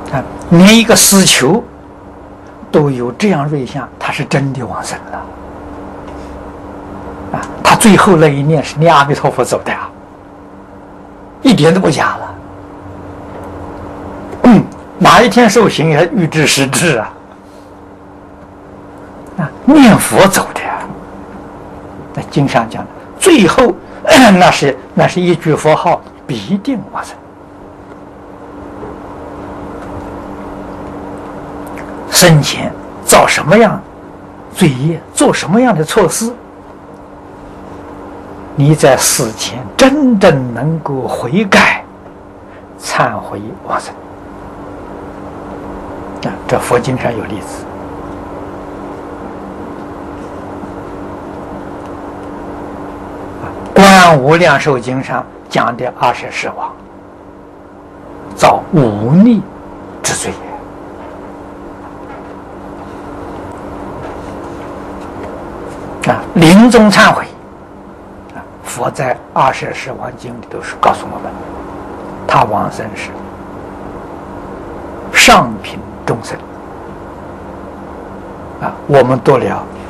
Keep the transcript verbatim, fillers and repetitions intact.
啊，连一个死囚都有这样瑞相，他是真的往生了。啊，他最后那一念是念阿弥陀佛走的呀，一点都不假了。嗯，哪一天受刑也预知时至啊！啊，念佛走的呀。在经上讲，最后那是那是一句佛号，必定往生。生前造什么样罪业，做什么样的错事，你在死前真正能够悔改、忏悔往生。啊，这佛经上有例子。《观无量寿经》上讲的阿阇世王，造忤逆之罪也。啊，临终忏悔。啊，佛在《阿阇世王经》里都是告诉我们，他往生时上品众生。啊，我们读了